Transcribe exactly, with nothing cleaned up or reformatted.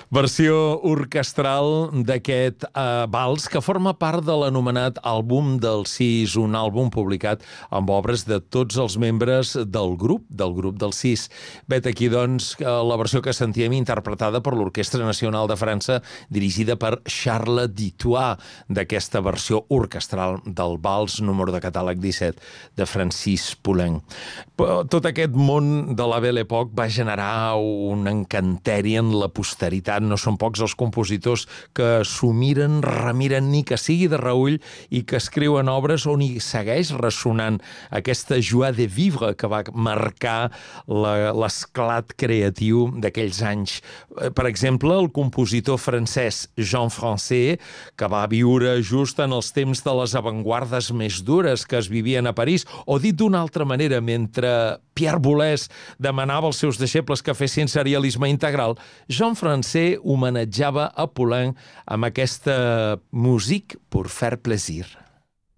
Versió orquestral d'aquest uh, vals que forma part de l'anomenat àlbum del Sis, un àlbum publicat amb obres de tots els membres del grup, del grup del Sis. Vet aquí, doncs, la versió que sentíem interpretada per l'Orquestra Nacional de França, dirigida per Charles Ditois, d'aquesta versió orquestral del vals número de catàleg disset de Francis Poulenc. Tot aquest món de la Belle Époque va generar un encanteri en la posteritat. No són pocs els compositors que s'ho miren, remiren, ni que sigui de reüll, i que escriuen obres on hi segueix ressonant aquesta joie de vivre que va marcar l'esclat creatiu d'aquells anys. Per exemple, el compositor francès Jean Francais, que va viure just en els temps de les avantguardes més dures que es vivien a París, o dit d'una altra manera, mentre Pierre Boulez demanava als seus deixebles que fessin serialisme integral, Jean Francais homenatjava a Poulenc amb aquesta musique pour faire plaisir.